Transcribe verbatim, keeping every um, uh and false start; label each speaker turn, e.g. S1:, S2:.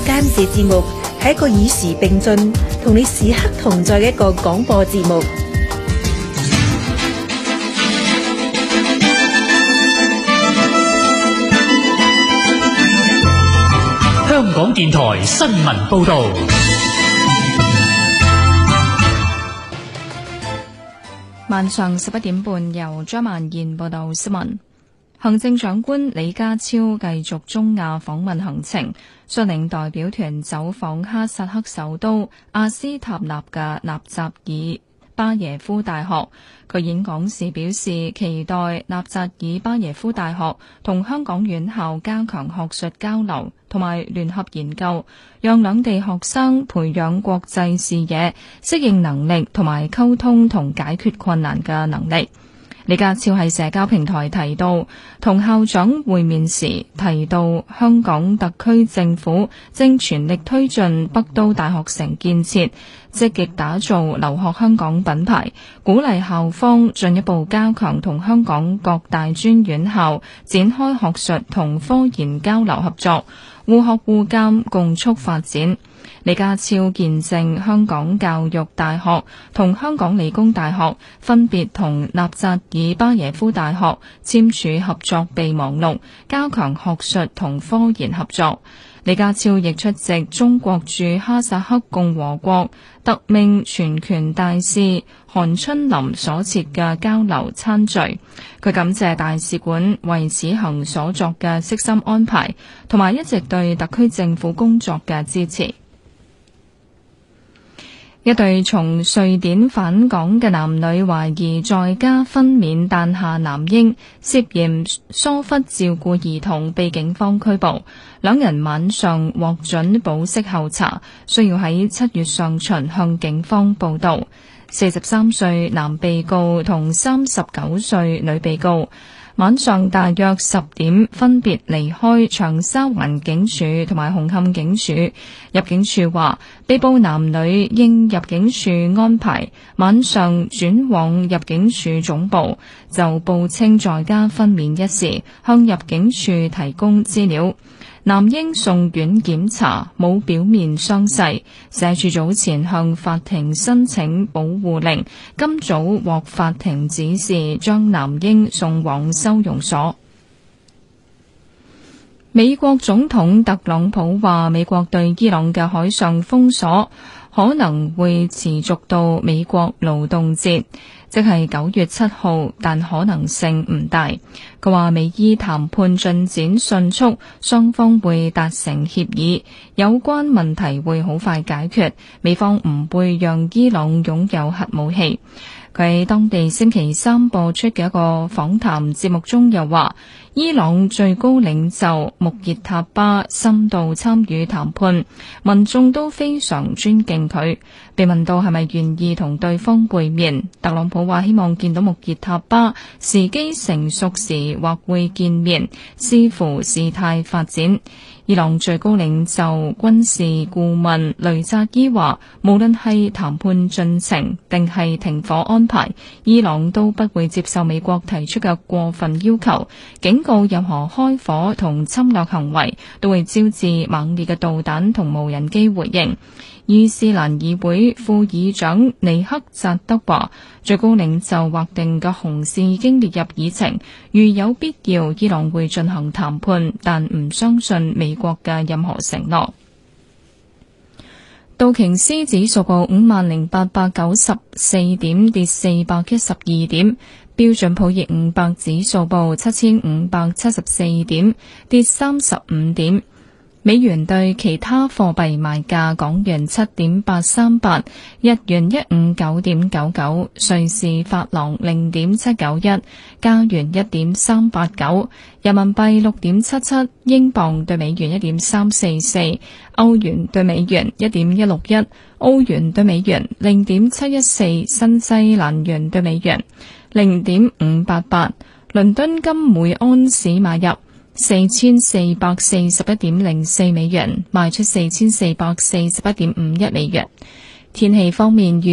S1: 間視節目係一個與時並進、同你時刻同在嘅一個廣播節目。
S2: 香港電台新聞報道。
S3: 晚上十一點半，由張曼燕報道新聞。行政長官李家超繼續中亞訪問行程，率領代表團走訪哈薩克首都阿斯塔納嘅納扎爾巴耶夫大學。佢演講時表示，期待納扎爾巴耶夫大學同香港院校加強學術交流同埋聯合研究，讓兩地學生培養國際視野、適應能力同埋溝通同解決困難嘅能力。李家超喺社交平台提到，同校長會面時提到，香港特區政府正全力推進北都大學城建設，積極打造留學香港品牌，鼓勵校方進一步加強同香港各大專院校展開學術同科研交流合作，互學互鑒，共促發展。李家超見證香港教育大學同香港理工大學分別同納扎爾巴耶夫大學簽署合作備忘錄，加強學術同科研合作。李家超亦出席中國駐哈薩克共和國特命全權大使韓春林所設嘅交流餐聚。佢感謝大使館為此行所作嘅悉心安排，同埋一直對特區政府工作嘅支持。一對從瑞典返港嘅男女懷疑在家分娩誕下男嬰，涉嫌疏忽照顧兒童，被警方拘捕。兩人晚上獲准保釋候查，需要喺七月上旬向警方報到。四十三歲男被告同三十九歲女被告晚上大約十點分別離開長沙灣警署同埋紅磡警署。入境處話，被捕男女應入境處安排，晚上轉往入境處總部，就報稱在家分娩一事向入境處提供資料。男嬰送院檢查，冇表面傷勢。社署早前向法庭申請保護令，今早獲法庭指示將男嬰送往收容所。美國總統特朗普話，美國對伊朗嘅海上封鎖可能會持續到美國勞動節，即係九月七號，但可能性唔大。佢話美伊談判進展迅速，雙方會達成協議，有關問題會好快解決，美方唔會讓伊朗擁有核武器。佢喺當地星期三播出嘅一個訪談節目中又話，伊朗最高領袖穆熱塔巴深度參與談判，民眾都非常尊敬佢。被問到係咪願意同對方會面，特朗普話希望見到穆熱塔巴，時機成熟時或會見面，視乎事態發展。伊朗最高領袖軍事顧問雷扎伊話，無論係談判進程定係停火安排，伊朗都不會接受美國提出嘅過分要求，警告任何開火同侵略行為都會招致猛烈嘅導彈同無人機回應。伊斯蘭議會副議長尼克扎德話，最高領袖劃定嘅紅線已經列入議程，如有必要，伊朗會進行談判，但唔相信美國嘅任何承諾。道瓊斯指數報五萬零八百九十四點，跌四百一十二點。標準普爾五百指數報七千五百七十四點，跌三十五點。美元對其他貨幣賣價：港元七點八三八，日元一五九點九九，瑞士法郎零點七九一，加元一點三八九，人民幣六點七七，英鎊對美元一點三四四，歐元對美元一點一六一，澳元對美元零點七一四，新西蘭元對美元零點五八八。倫敦金每安士買入四千四百四十一點零四美元，賣出四千四百四十一點五一美元。天氣方面，